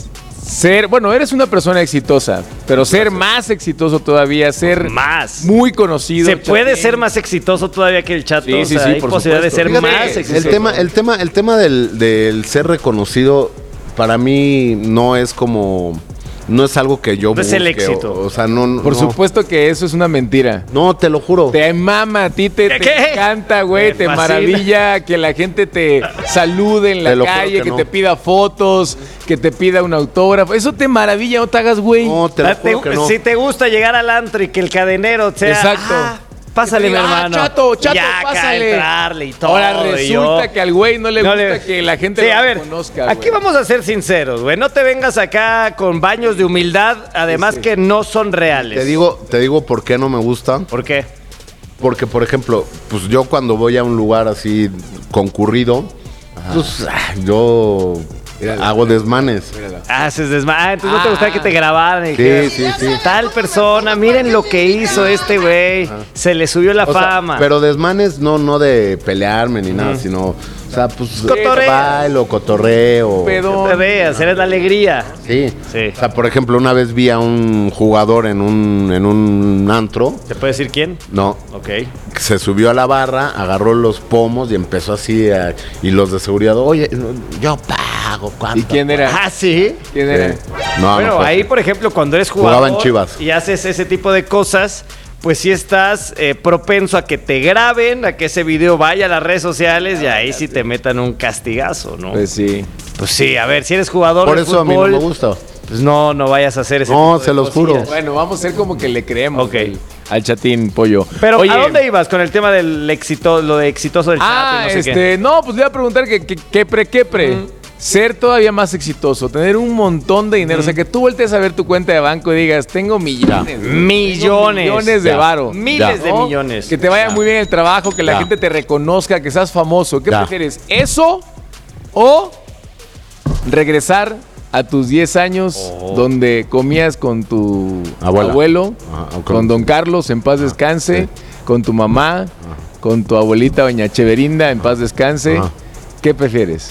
Ser, bueno, eres una persona exitosa, pero ser más exitoso todavía, ser
más
muy conocido.
Se puede Chatín. ser más exitoso todavía que el Chato.
Sí, sí,
o sea,
sí,
hay
por
posibilidad
supuesto.
de ser
Fíjate,
más exitoso.
El tema, el tema, el tema del, del ser reconocido, para mí no es como... No es algo que yo
no
busque.
Es el éxito.
O, o sea, no,
Por
no.
supuesto que eso es una mentira.
No, te lo juro.
Te mama, a ti te, te encanta, güey. Te fascina. Maravilla que la gente te salude en la calle, que, que no. te pida fotos, que te pida un autógrafo. Eso te maravilla, no te hagas, güey.
No, te lo juro que no.
Si te gusta llegar al antro y que el cadenero sea...
Exacto.
Ah, pásale, mi hermano.
Ah, chato, chato,
ya,
pásale.
Entrarle y todo.
Ahora resulta que al güey no le no gusta le... que la gente
sí,
lo
a ver,
conozca.
Aquí
güey.
vamos a ser sinceros, güey. No te vengas acá con baños de humildad, además sí, sí. que no son reales.
Te digo, te digo por qué no me gusta.
¿Por qué?
Porque, por ejemplo, pues yo cuando voy a un lugar así concurrido, ajá. pues yo... Mírala, hago desmanes.
Haces desmanes. Ah, entonces ah, no te gustaría que te grabaran. Y
sí,
que,
sí, sí.
Tal persona, miren lo que hizo este güey. Se le subió la
o
fama.
Sea, pero desmanes no, no de pelearme ni nada, uh-huh. sino, o sea, pues bailo, cotorreo.
Pedón. Te veas, eres la alegría.
Sí. sí. O sea, por ejemplo, una vez vi a un jugador en un, en un antro.
¿Se puede decir quién?
No.
Ok.
Se subió a la barra, agarró los pomos y empezó así a, y los de seguridad, oye, yo pago. ¿Cuánto?
¿Y quién era?
Ah, ¿sí?
¿Quién era?
Sí. No,
bueno,
no
ahí, por ejemplo, cuando eres jugador
Jugaba en Chivas.
y haces ese tipo de cosas, pues sí estás eh, propenso a que te graben, a que ese video vaya a las redes sociales y ahí sí te metan un castigazo, ¿no?
Pues sí.
Pues sí, a ver, si eres jugador
Por
de
eso
fútbol,
a mí no me gusta.
Pues no, no vayas a hacer ese
No,
tipo de
se los
cosillas.
juro.
Bueno, vamos a hacer como que le creemos
okay.
al, al Chatín, pollo.
Pero,
Oye,
¿a dónde ibas con el tema del éxito, lo de exitoso del
ah,
Chato? No, sé
este,
qué.
no, pues le iba a preguntar que, que, que pre, que pre. Mm. Ser todavía más exitoso, tener un montón de dinero, mm. o sea, que tú voltees a ver tu cuenta de banco y digas, tengo millones.
Ya. Millones.
Tengo millones de
ya.
varo.
Miles
ya.
de
¿no?
millones.
Que te vaya
ya.
muy bien el trabajo, que la
ya.
gente te reconozca, que seas famoso. ¿Qué
ya.
prefieres? ¿Eso o regresar a tus diez años oh. donde comías con tu Abuela. abuelo, ah, con, con don Carlos, en paz descanse, ah, sí. con tu mamá, ah. con tu abuelita doña Cheverinda, en paz descanse? Ah. ¿Qué prefieres?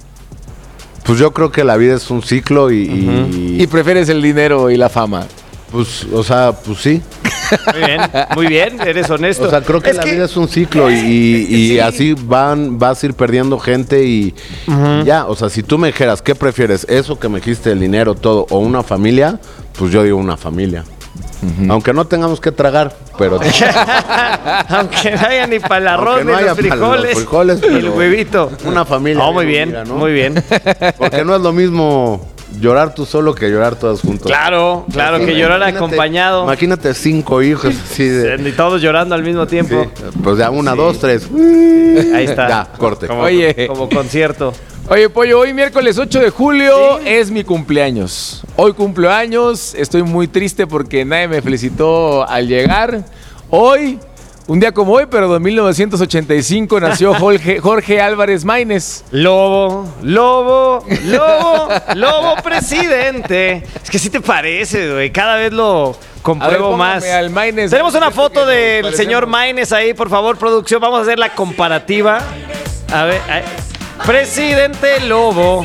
Pues yo creo que la vida es un ciclo y...
Uh-huh.
y...
¿Y prefieres el dinero y la fama?
Pues, o sea, pues sí.
Muy bien, muy bien, eres honesto.
O sea, creo que
es
la
que...
vida es un ciclo y, y, y sí. así van, vas a ir perdiendo gente y uh-huh. ya, o sea, si tú me dijeras, ¿qué prefieres? ¿Eso que me dijiste, el dinero, todo, o una familia? Pues yo digo una familia. Uh-huh. Aunque no tengamos que tragar, pero...
Aunque no haya ni para el arroz, ni
no
los frijoles,
los frijoles
ni el huevito.
Una familia.
Oh, muy bien, mira, ¿no? muy bien.
Porque no es lo mismo llorar tú solo que llorar todos juntos.
Claro, claro, que llorar acompañado.
Imagínate cinco hijos así de...
Y todos llorando al mismo tiempo.
Sí. Pues ya una, sí. dos, tres.
Ahí está.
Ya, corte.
Como,
Oye.
Como concierto.
Oye, Pollo, hoy miércoles ocho de julio ¿Sí? es mi cumpleaños. Hoy cumplo años, estoy muy triste porque nadie me felicitó al llegar. Hoy, un día como hoy, pero de mil novecientos ochenta y cinco, nació Jorge, Jorge Álvarez Maínez.
Lobo, lobo, lobo, lobo presidente. Es que sí te parece, güey, cada vez lo... compruebo ver, más.
Al Maínez.
Tenemos una foto del señor Maínez ahí, por favor, producción. Vamos a hacer la comparativa. A ver, ahí. Presidente Lobo.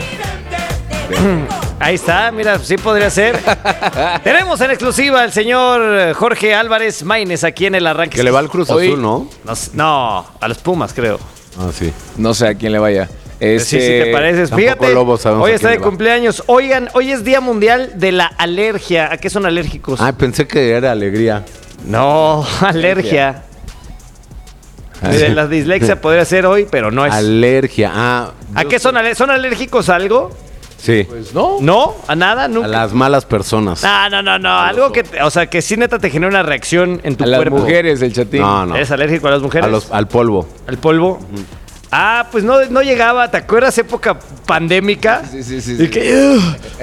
Ahí está, mira, sí podría ser. Tenemos en exclusiva al señor Jorge Álvarez Maínez aquí en el arranque.
Que le va al Cruz Hoy, Azul, ¿no?
¿no? No, a los Pumas, creo.
Ah, sí.
No sé a quién le vaya. Este...
Sí, sí, te pareces. Fíjate, Lobo, hoy está de cumpleaños. Oigan, hoy es Día Mundial de la Alergia. ¿A qué son alérgicos?
Ah, pensé que era alegría.
No, alergia. De la dislexia podría ser hoy, pero no es.
Alergia, ah.
¿A qué son, son alérgicos a algo?
Sí.
Pues no.
¿No? ¿A nada? ¿Nunca?
A las malas personas.
No, no, no, no. Algo que, o sea, que sí neta te genera una reacción en tu
a
cuerpo.
A las mujeres, el Chatín.
No, no.
¿Eres alérgico a las mujeres?
A los, al polvo.
¿Al polvo? Mm. Ah, pues no, no llegaba. ¿Te acuerdas época pandémica?
Sí, sí, sí.
Y
sí.
que...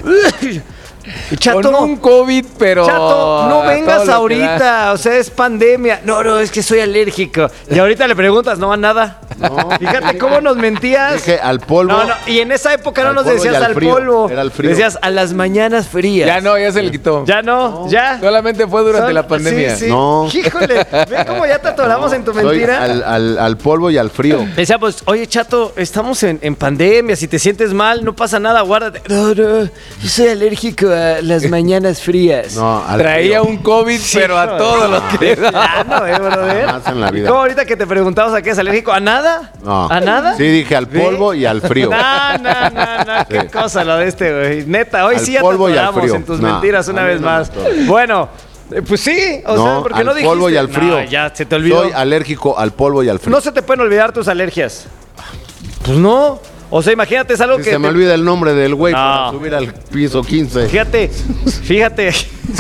Chato, con un COVID, pero...
Chato, no vengas ahorita, o sea, es pandemia. No, no, es que soy alérgico. Y ahorita le preguntas, no, a nada.
No.
Fíjate cómo nos mentías.
Dije al polvo.
No, no, y en esa época no
Al
nos
polvo y
decías
al
al
frío.
polvo.
Era al frío.
Decías a las mañanas frías.
Ya no, ya se le quitó.
Ya no, ya.
Solamente fue durante
Son-
la pandemia.
Sí, sí.
No.
Híjole, ve cómo ya te atoramos en tu
Soy
mentira.
al, al, al polvo y al frío.
Decíamos, oye, Chato, estamos en, en pandemia, si te sientes mal, no pasa nada, guárdate. No, no, yo soy alérgico a las mañanas frías.
No, al
Traía
frío.
un COVID,
Sí,
pero a
no,
todo lo que
Ya
da.
no, eh, brother.
Jamás en la
¿Y
vida.
cómo ahorita que te preguntamos a qué es alérgico? ¿A nada?
No.
¿A nada?
Sí, dije al polvo y al frío.
No, no, no, no, qué
Sí.
cosa lo de este, güey. Neta, hoy
Al
sí ya te
polvo y al
atoramos
frío.
en tus
No,
mentiras una
a mí
vez
no me
más.
atoras.
Bueno, eh, pues sí, o
no,
sea, porque
al
no dijiste.
polvo y al frío.
No, ya se te olvidó.
Soy alérgico al polvo y al frío.
No se te pueden olvidar tus alergias. Pues no. O sea, imagínate, es algo
Si
que.
se me
te-
olvida el nombre del güey
No.
para subir al piso quince.
Fíjate, fíjate.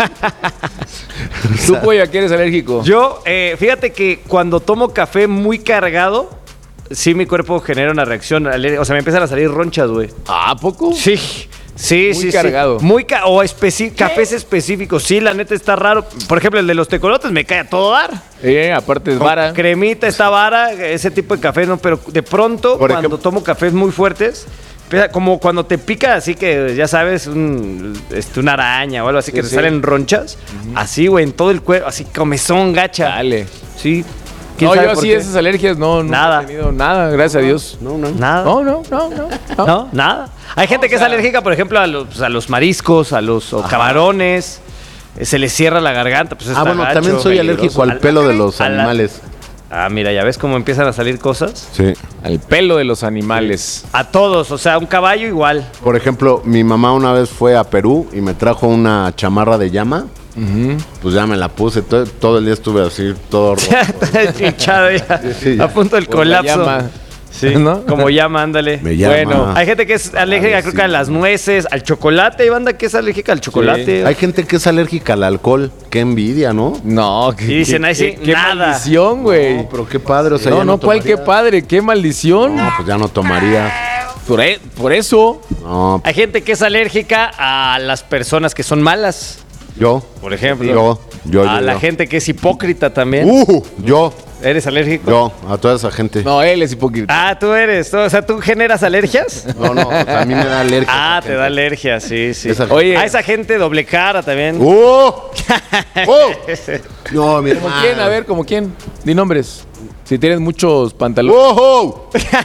¿Tú, Pollo, a qué eres alérgico?
Yo, eh, fíjate que cuando tomo café muy cargado, sí mi cuerpo genera una reacción alérgica. O sea, me empiezan a salir ronchas, güey.
¿A poco?
Sí. Sí,
Muy
sí,
cargado.
sí. Muy ca o especi cafés específicos. Sí, la neta está raro. Por ejemplo, el de los tecolotes me cae a todo dar.
Eh, aparte es
Con
vara.
Cremita está vara, ese tipo de café no, pero de pronto
Por
cuando
ejemplo-
tomo cafés muy fuertes, empieza como cuando te pica así que ya sabes, un, este, una araña o algo así que
Sí,
te
sí.
salen ronchas, así güey, en todo el cuerpo, así comezón gacha.
Dale.
Sí. ¿Quién
No,
sabe
yo
por
sí
qué?
esas alergias no, no
Nada.
he tenido nada, gracias a Dios.
No, no.
Nada.
No, no, no, no. no.
No, nada. Hay gente que es alérgica, por ejemplo, a los, a los mariscos, a los o camarones. eh, Se les cierra la garganta, pues está
Ah, bueno,
gacho,
también soy
peligroso.
alérgico al pelo de los
a la-
animales.
Ah, mira, ya ves cómo empiezan a salir cosas.
Sí.
Al pelo de los animales.
A todos, o sea, un caballo igual.
Por ejemplo, mi mamá una vez fue a Perú y me trajo una chamarra de llama. Pues ya me la puse. Todo, todo el día estuve así, todo rojo.
Hinchado ya.
Sí, ya.
A punto del
Por la
colapso.
llama.
Sí,
¿No?
como llama, ándale.
Me llama.
Bueno, hay gente que es alérgica, creo que a las nueces, al chocolate. Hay banda que es alérgica al chocolate.
Hay gente que es alérgica al alcohol. Qué envidia, ¿no?
No,
Y dicen, ahí sí,
qué, qué
nada.
maldición, güey.
No, pero qué padre. O sea,
No,
ya
no, ¿cuál
tomaría.
qué padre? ¿Qué maldición?
No, pues ya no tomaría.
Por, e- por eso.
No,
Hay gente que es alérgica a las personas que son malas,
yo.
por ejemplo.
Yo, yo,
a
yo,
la
yo.
gente que es hipócrita también.
Uh, yo,
¿Eres alérgico?
yo, a toda esa gente.
No, él es hipócrita.
Ah, tú eres. O sea, ¿tú generas alergias?
No, no, pues a mí me da alergia.
Ah,
esa
te da
gente.
alergia, sí, sí.
Esa-
Oye.
A esa gente doble cara también.
¡Uh! ¡Uh! No, mi
¿Como
hermano.
quién? A ver, ¿como quién? Di nombres. Si tienes muchos pantalones.
¡Wow!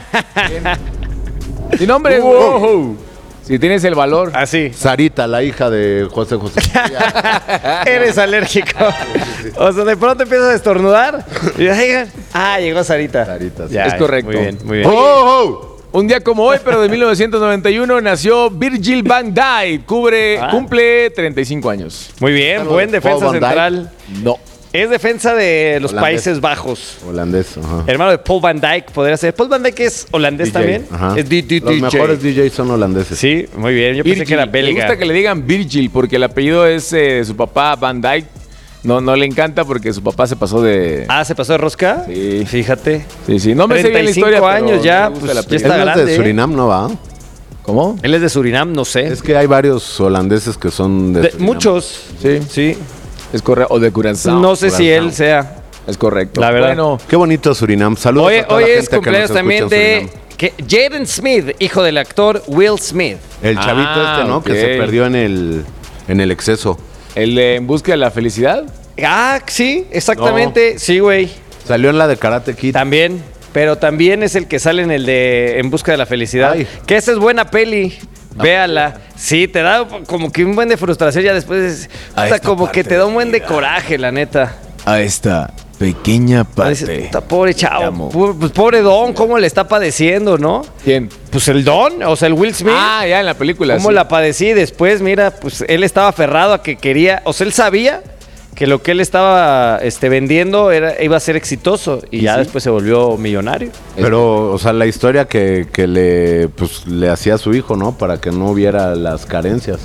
Di nombres.
Wow.
Si tienes el valor.
Así.
Sarita, la hija de José José.
Eres alérgico. O sea, de pronto empiezas a estornudar y ay, ah, llegó Sarita.
Sarita, sí.
Ya,
Es correcto.
Muy bien, muy bien.
¡Oh!
Un día como hoy, pero de mil novecientos noventa y uno, nació Virgil van Dijk. Cubre,
Ah.
cumple treinta y cinco años.
Muy bien,
Algo
buen
de
defensa
Paul Van Dijk.
central.
No.
Es defensa de los
Holandés.
Países Bajos.
Holandés, ajá.
Hermano de Paul Van Dijk, podría ser. Paul Van Dijk es holandés
D J,
también.
ajá.
Es D- D-
Los
D J.
mejores D Js son holandeses.
Sí, muy bien. Yo pensé
Virgil.
que era
Le
belga.
gusta que le digan Virgil porque el apellido es eh, su papá Van Dijk. No, no le encanta porque su papá se pasó de.
Ah, ¿se pasó de rosca?
Sí.
Fíjate.
Sí, sí. No me sé bien la
treinta y cinco
historia.
años
pero
ya,
me gusta
pues,
el
ya
apellido.
está
Él no es
grande,
de
¿eh?
Surinam, ¿no va?
¿Cómo?
Él es de Surinam, no sé.
Es que hay varios holandeses que son de,
De-
Surinam.
muchos.
Sí.
Sí.
Es correcto. O de Curazao.
No sé si
Curazao.
él sea.
Es correcto.
La verdad.
Bueno,
Qué bonito Surinam. Saludos
Hoy,
a toda
hoy
la
es
gente que
cumpleaños
nos
también
escucha en
de
Surinam.
que Jaden Smith, hijo del actor Will Smith.
El chavito
Ah,
este, ¿no?
ok.
Que se perdió en el, en el exceso.
el de En busca de la felicidad.
Ah, sí, exactamente. Sí, güey.
Salió en la de Karate Kid.
También. Pero también es el que sale en el de En busca de la felicidad.
Ay.
Que esa es buena peli. Véala. Sí, te da como que un buen de frustración. Ya después.
A
Hasta
esta
como
parte
que te da un buen de coraje, la neta.
A esta pequeña
Dices,
parte.
"Puta, pobre
Te
chavo.
amo".
pu- Pues pobre Don, ¿cómo le está padeciendo, no?
¿Quién?
Pues el Don, o sea, el Will Smith.
Ah, ya en la película.
¿Cómo
sí.
la padecí? Después, mira, pues él estaba aferrado a que quería, o sea, él sabía que lo que él estaba este, vendiendo era, iba a ser exitoso y,
¿Y
ya
sí?
después se volvió millonario.
Pero, o sea, la historia que, que le, pues, le hacía a su hijo, ¿no? Para que no hubiera las carencias.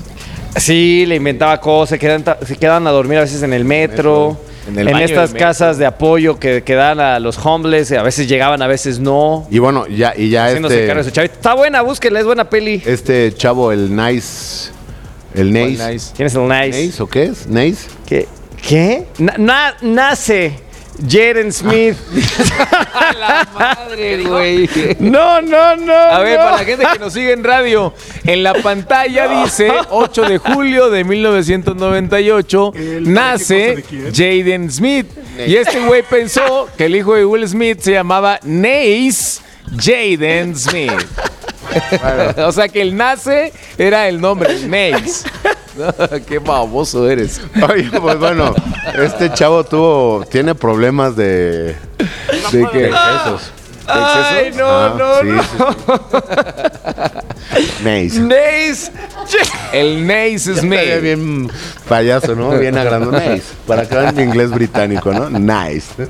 Sí, le inventaba cosas, se quedan, se quedaban a dormir a veces en el metro,
En
en,
el baño
estas
del metro.
casas de apoyo que, que dan a los homeless, a veces llegaban, a veces no.
Y bueno, ya, y ya
Haciéndose cargo de su
este,
chavito. Está buena, búsquenla, es buena peli.
este chavo, el Nice, el Nace.
Nice.
¿Quién es el Nice?
¿Nace o qué es? ¿Nace?
¿Qué? ¿Qué? Na- na- nace. Jaden Smith.
A la madre, güey.
No, no, no.
A ver,
no.
para la gente que nos sigue en radio, en la pantalla dice ocho de julio de mil novecientos noventa y ocho nace Jaden Smith. Y este güey pensó que el hijo de Will Smith se llamaba Nace Jaden Smith. Bueno. O sea que el nace era el nombre, Nace. Qué baboso eres.
Oye, pues bueno, este chavo tuvo, tiene problemas de, de qué, excesos. ¿De
Ay,
excesos?
no,
Ah,
no,
sí,
no.
Nace.
Nace.
El Nace Smith.
Estaría bien payaso, ¿no? Bien agrandado. Nace. Para que vean inglés británico, ¿no? Nice.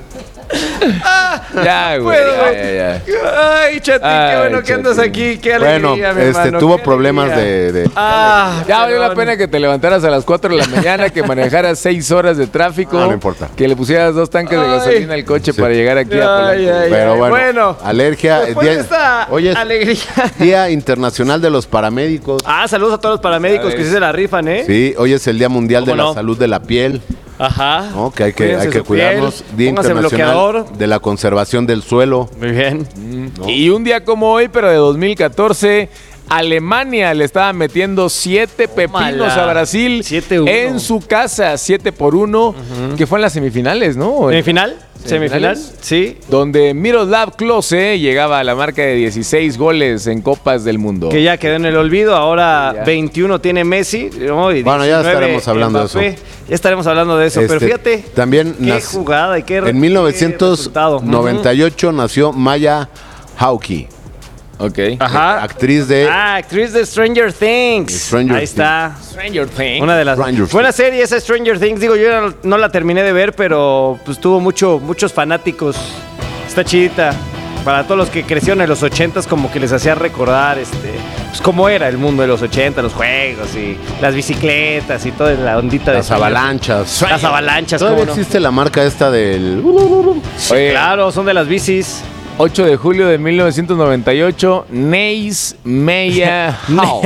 Ya, güey.
Puedo,
Ya, ya, ya.
Ay, Chati,
Ay,
qué bueno que
Chati.
andas aquí. Qué
Bueno,
alegría, mi
este,
hermano,
tuvo
qué
problemas
alegría.
de, de-
Ah,
Ya valió la
perdón.
pena que te levantaras a las cuatro de la mañana, que manejaras seis horas de tráfico.
No, no importa.
Que le pusieras dos tanques de
Ay.
gasolina al coche
Sí.
para llegar aquí a
Ay,
Polanco.
ay,
Pero
ay.
bueno,
Bueno,
alergia.
después de esta
Hoy es
alegría.
Día Internacional de los Paramédicos.
Ah, saludos a todos los paramédicos
Ya
que
ves.
sí se la rifan, ¿eh?
Sí, hoy es el Día Mundial de
¿Cómo
la
no?
Salud de la Piel,
Ajá.
¿no? Que hay que,
Cuídense
hay que
su
cuidarnos.
piel,
Día
póngase
Internacional
bloqueador.
de la Conservación del Suelo.
Muy bien.
¿no?
Y un día como hoy, pero de dos mil catorce, Alemania le estaba metiendo siete pepinos
Tómala.
a Brasil
siete uno.
en su casa, siete por uno, que fue en las semifinales, ¿no?
¿Semifinal? ¿Semifinal?
¿Semifinales?
Sí.
Donde Miroslav Klose llegaba a la marca de dieciséis goles en Copas del Mundo.
Que ya quedó en el olvido. Ahora
Ya.
veintiuno tiene Messi. ¿no? Y
Bueno, ya
diecinueve
estaremos hablando de
Mbappé. Ya estaremos hablando de eso. Pero
Este,
fíjate.
también
Qué
nac-
jugada y qué
En
qué
mil novecientos
resultado.
noventa y ocho nació Maya Hawke,
Ok.
Ajá.
actriz de
Ah, actriz de Stranger Things.
Stranger
Ahí está.
Stranger Things.
Una de las
Stranger
buena serie esa Stranger Things. Digo, yo no, no la terminé de ver, pero pues tuvo mucho, muchos fanáticos. Está chidita. Para todos los que crecieron en los ochentas, como que les hacía recordar este, pues cómo era el mundo de los ochentas, los juegos y las bicicletas y toda la ondita de
las avalanchas.
Las avalanchas,
Todavía
¿cómo no?
existe la marca esta del...
Oye,
Claro, son de las bicis.
ocho de julio de mil novecientos noventa y ocho, Nace Meya Hall.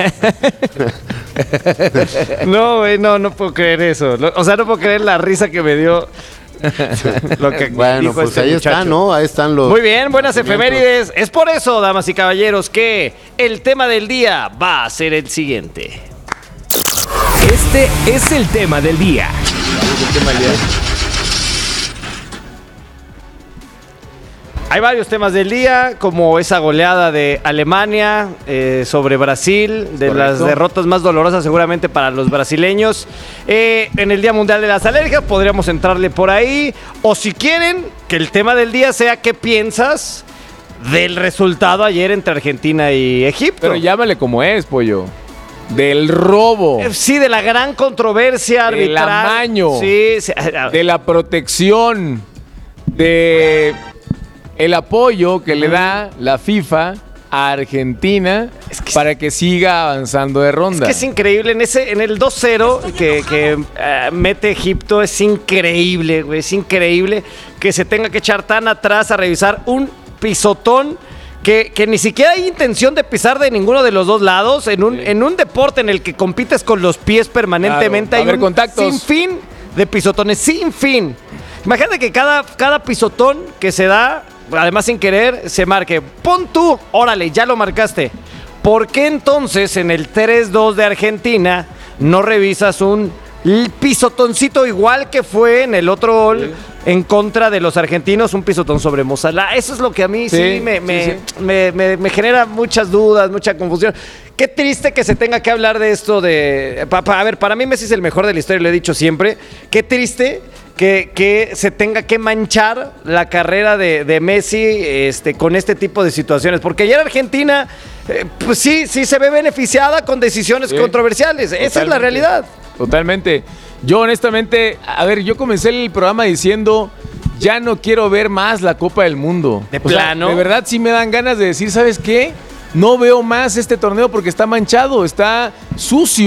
No, güey, no, no puedo creer eso. No, o sea, no puedo creer la risa que me dio lo que
Bueno,
dijo
pues
este
ahí
muchacho.
están, ¿no? Ahí están los...
Muy bien, buenas efemérides. Es por eso, damas y caballeros, que el tema del día va a ser el siguiente.
Este es el tema del día.
Hay varios temas del día, como esa goleada de Alemania eh, sobre Brasil, de
Correcto.
las derrotas más dolorosas seguramente para los brasileños. Eh, en el Día Mundial de las Alergias podríamos entrarle por ahí. O si quieren, que el tema del día sea qué piensas del resultado ayer entre Argentina y Egipto.
Pero llámale como es, pollo. Del robo.
Eh, Sí, de la gran controversia
Del
arbitral.
amaño.
Sí, sí.
De la protección. De el apoyo que le da la FIFA a Argentina para que siga avanzando de ronda.
Es que es increíble, en ese en el dos cero que, que eh, mete Egipto, es increíble, güey, es increíble que se tenga que echar tan atrás a revisar un pisotón que, que ni siquiera hay intención de pisar de ninguno de los dos lados, en un, en un deporte en el que compites con los pies permanentemente.
Claro, va a
hay
haber
un
contactos.
sin fin de pisotones, sin fin. Imagínate que cada, cada pisotón que se da, además sin querer, se marque. Pon tú, órale, ya lo marcaste. ¿Por qué entonces en el tres dos de Argentina no revisas un pisotoncito igual que fue en el otro gol en contra de los argentinos, un pisotón sobre Mo Salah? Eso es lo que a mí sí,
Sí,
me,
sí,
me,
sí.
Me, me- me genera muchas dudas, mucha confusión. Qué triste que se tenga que hablar de esto de... pa- pa- a ver, para mí Messi es el mejor de la historia, lo he dicho siempre. Qué triste que, que se tenga que manchar la carrera de, de Messi este, con este tipo de situaciones. Porque ayer Argentina, eh, pues sí, sí se ve beneficiada con decisiones
Sí,
controversiales. Esa es la
totalmente.
realidad.
Totalmente. Yo honestamente, a ver, yo comencé el programa diciendo, ya no quiero ver más la Copa del Mundo.
¿De
O sea,
plano?
de verdad sí me dan ganas de decir, ¿sabes qué? No veo más este torneo porque está manchado, está sucio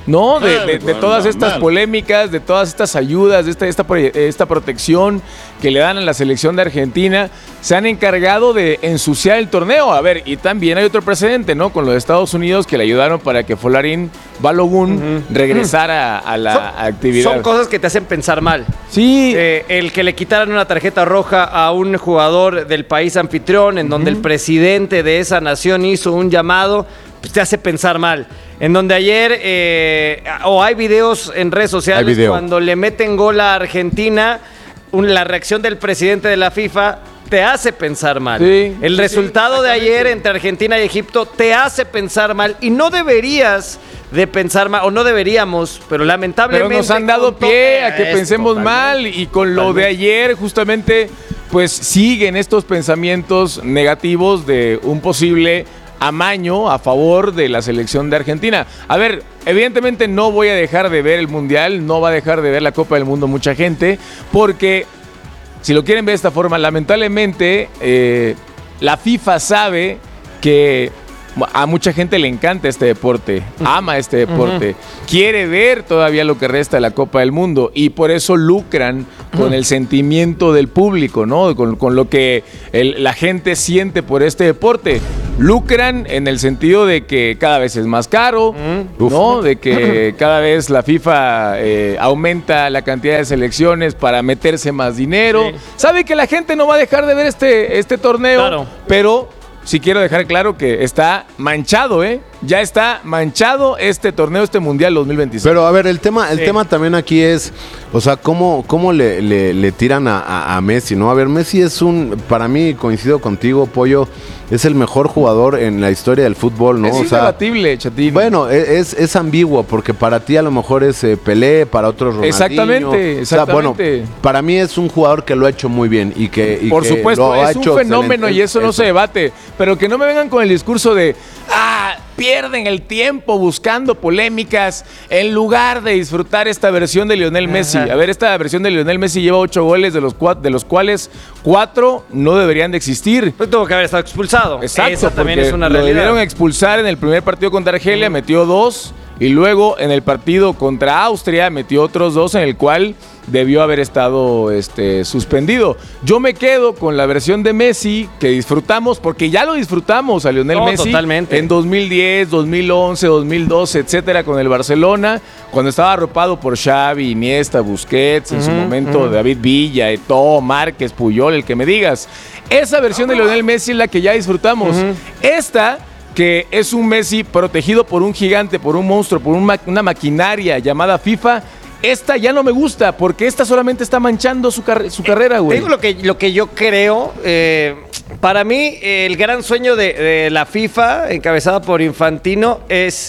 ¿no? De, de, de todas
Mal,
estas
mal.
polémicas, de todas estas ayudas, de esta, esta, esta protección que le dan a la selección de Argentina, se han encargado de ensuciar el torneo. A ver, y también hay otro precedente, ¿no? Con los Estados Unidos que le ayudaron para que Folarin Balogun uh-huh. regresara a la
son,
actividad.
Son cosas que te hacen pensar mal.
Sí.
Eh, el que le quitaran una tarjeta roja a un jugador del país anfitrión, en uh-huh. donde el presidente de esa nación hizo un llamado, pues te hace pensar mal. En donde ayer, eh, o hay videos en redes sociales
video.
cuando le meten gol a Argentina, un, la reacción del presidente de la FIFA te hace pensar mal.
Sí,
el
sí,
resultado
sí,
de ayer entre Argentina y Egipto te hace pensar mal y no deberías de pensar mal, o no deberíamos, pero lamentablemente...
Pero nos han dado pie a que pensemos mal y con lo de ayer justamente pues siguen estos pensamientos negativos de un posible amaño a favor de la selección de Argentina. A ver, evidentemente no voy a dejar de ver el Mundial, no va a dejar de ver la Copa del Mundo mucha gente, porque si lo quieren ver de esta forma, lamentablemente eh, la FIFA sabe que a mucha gente le encanta este deporte, ama este deporte, uh-huh. quiere ver todavía lo que resta de la Copa del Mundo y por eso lucran con el sentimiento del público, ¿no? Con, con lo que el, la gente siente por este deporte. Lucran en el sentido de que cada vez es más caro, uh-huh. ¿no? De que cada vez la FIFA eh, aumenta la cantidad de selecciones para meterse más dinero. Sí. Sabe que la gente no va a dejar de ver este, este torneo, claro. pero sí quiero dejar claro que está manchado, ¿eh? Ya está manchado este torneo, este Mundial dos mil veintiséis.
Pero a ver, el tema, el
sí.
tema también aquí es, o sea, cómo, cómo le, le, le tiran a, a, a Messi, ¿no? A ver, Messi es un, para mí, coincido contigo, Pollo, es el mejor jugador en la historia del fútbol, ¿no?
Es
o sea,
indebatible, Chatín.
Bueno, es, es ambiguo, porque para ti a lo mejor es eh, Pelé, para otros Ronaldinho.
Exactamente, exactamente.
O sea, bueno, para mí es un jugador que lo ha hecho muy bien y que y
Por
que
supuesto,
lo ha
es un
hecho
fenómeno
excelente.
y eso, eso no se debate, pero que no me vengan con el discurso de, ah, pierden el tiempo buscando polémicas en lugar de disfrutar esta versión de Lionel Messi. Ajá. A ver, esta versión de Lionel Messi lleva ocho goles, de los, cuatro, de los cuales cuatro no deberían de existir.
Pues tuvo que haber estado expulsado.
Exacto,
esa también es una
lo
realidad.
debieron expulsar en el primer partido contra Argelia, mm. metió dos, y luego en el partido contra Austria metió otros dos, en el cual debió haber estado este, suspendido. Yo me quedo con la versión de Messi que disfrutamos, porque ya lo disfrutamos a Lionel
no,
Messi
totalmente.
En dos mil diez, dos mil once, dos mil doce, etcétera, con el Barcelona, cuando estaba arropado por Xavi, Iniesta, Busquets, en uh-huh, su momento uh-huh. David Villa, Eto'o, Márquez, Puyol, el que me digas. Esa versión de Lionel Messi es la que ya disfrutamos. Uh-huh. Esta, que es un Messi protegido por un gigante, por un monstruo, por un ma- una maquinaria llamada FIFA, esta ya no me gusta, porque esta solamente está manchando su, car- su carrera, güey.
Te digo lo que, lo que yo creo. Eh, para mí, el gran sueño de, de la FIFA, encabezada por Infantino, es...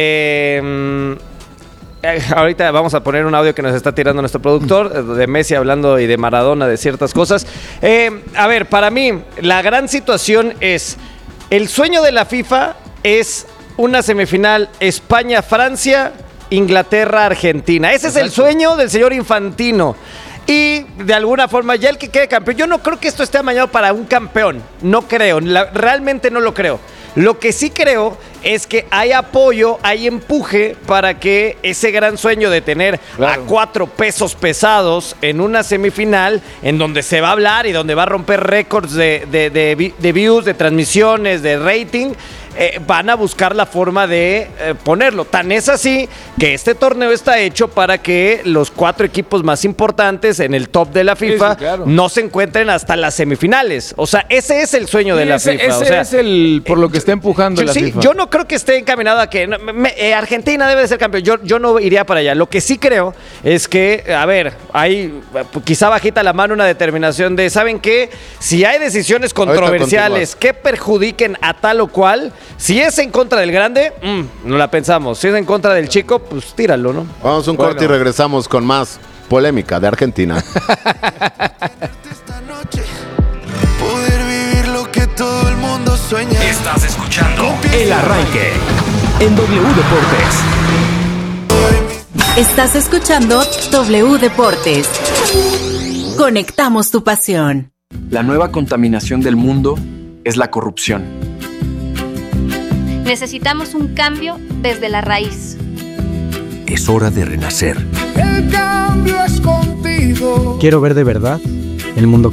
Eh, eh, ahorita vamos a poner un audio que nos está tirando nuestro productor, de Messi hablando y de Maradona, de ciertas cosas. Eh, a ver, para mí, la gran situación es... El sueño de la FIFA es una semifinal España-Francia, Inglaterra-Argentina. Ese Exacto. es el sueño del señor Infantino. Y de alguna forma, ya el que quede campeón, yo no creo que esto esté amañado para un campeón. No creo, la, realmente no lo creo. Lo que sí creo es que hay apoyo, hay empuje para que ese gran sueño de tener claro. a cuatro pesos pesados en una semifinal, en donde se va a hablar y donde va a romper récords de, de, de, de views, de transmisiones, de rating, eh, van a buscar la forma de eh, ponerlo. Tan es así que este torneo está hecho para que los cuatro equipos más importantes en el top de la FIFA sí, sí, claro. no se encuentren hasta las semifinales. O sea, ese es el sueño sí, de la
ese,
FIFA.
Ese
o sea,
es el por lo que está empujando
yo,
la
sí,
FIFA.
Yo no creo que esté encaminado a que no, me, eh, Argentina debe de ser campeón. Yo, yo no iría para allá. Lo que sí creo es que, a ver, hay quizá bajita la mano una determinación de, ¿saben qué? Si hay decisiones controversiales que perjudiquen a tal o cual, si es en contra del grande, mmm, no la pensamos. Si es en contra del chico, pues tíralo, ¿no?
Vamos a un bueno. corte y regresamos con más polémica de Argentina.
Poder vivir lo que todo el mundo sueña.
Estás escuchando El Arranque en W Deportes.
Estás escuchando W Deportes. Conectamos tu pasión.
La nueva contaminación del mundo es la corrupción.
Necesitamos un cambio desde la raíz. Es hora de renacer.
El cambio es contigo.
Quiero ver de verdad el mundo